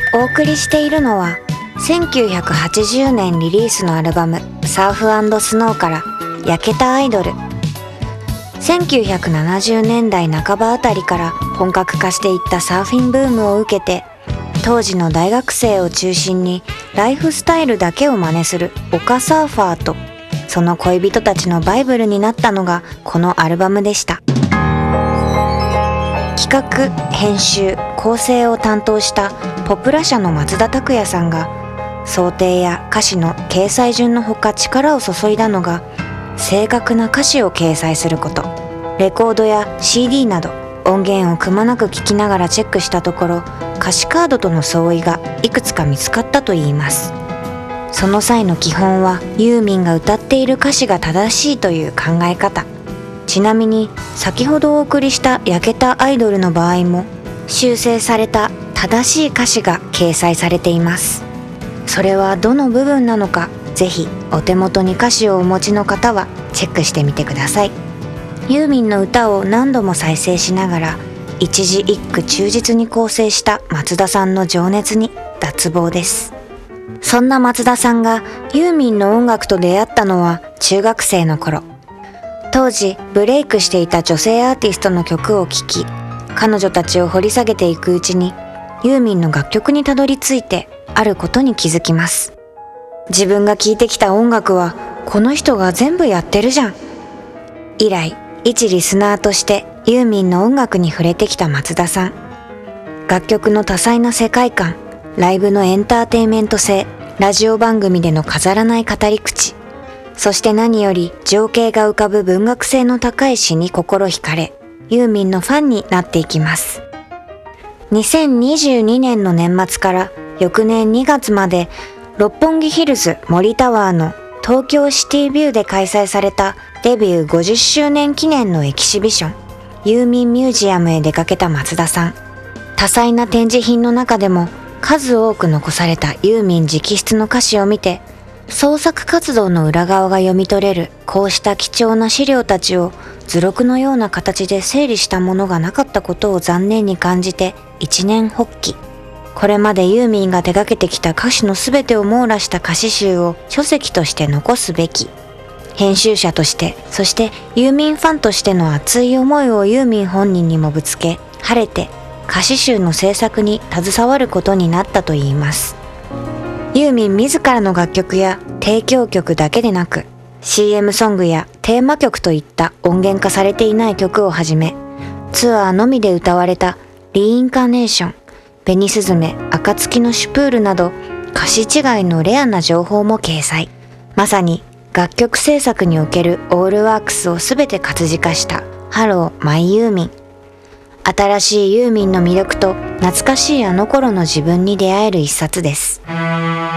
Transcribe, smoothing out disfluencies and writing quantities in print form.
お送りしているのは1980年リリースのアルバムサーフ&スノーから焼けたアイドル。1970年代半ばあたりから本格化していったサーフィンブームを受けて、当時の大学生を中心にライフスタイルだけを真似する丘サーファーとその恋人たちのバイブルになったのがこのアルバムでした。企画、編集、構成を担当したポプラ社の松田拓也さんが想定や歌詞の掲載順のほか力を注いだのが正確な歌詞を掲載すること。レコードや CD など音源をくまなく聴きながらチェックしたところ、歌詞カードとの相違がいくつか見つかったといいます。その際の基本はユーミンが歌っている歌詞が正しいという考え方。ちなみに先ほどお送りした焼けたアイドルの場合も修正された正しい歌詞が掲載されています。それはどの部分なのか、ぜひお手元に歌詞をお持ちの方はチェックしてみてください。ユーミンの歌を何度も再生しながら一字一句忠実に構成した松田さんの情熱に脱帽です。そんな松田さんがユーミンの音楽と出会ったのは中学生の頃。当時ブレイクしていた女性アーティストの曲を聴き、彼女たちを掘り下げていくうちにユーミンの楽曲にたどり着いてあることに気づきます。自分が聴いてきた音楽はこの人が全部やってるじゃん。以来一リスナーとしてユーミンの音楽に触れてきた松田さん。楽曲の多彩な世界観、ライブのエンターテインメント性、ラジオ番組での飾らない語り口、そして何より情景が浮かぶ文学性の高い詩に心惹かれ、ユーミンのファンになっていきます。2022年の年末から翌年2月まで六本木ヒルズ森タワーの東京シティビューで開催されたデビュー50周年記念のエキシビション、ユーミンミュージアムへ出かけた松田さん。多彩な展示品の中でも数多く残されたユーミン直筆の歌詞を見て、創作活動の裏側が読み取れるこうした貴重な資料たちを図録のような形で整理したものがなかったことを残念に感じて一念発起。これまでユーミンが手掛けてきた歌詞のすべてを網羅した歌詞集を書籍として残すべき。編集者として、そしてユーミンファンとしての熱い思いをユーミン本人にもぶつけ、晴れて歌詞集の制作に携わることになったといいます。ユーミン自らの楽曲や提供曲だけでなく、CM ソングやテーマ曲といった音源化されていない曲をはじめ、ツアーのみで歌われたリインカーネーション、紅すずめ、暁のシュプールなど歌詞違いのレアな情報も掲載。まさに楽曲制作におけるオールワークスをすべて活字化したハローマイユーミン。新しいユーミンの魅力と懐かしいあの頃の自分に出会える一冊です。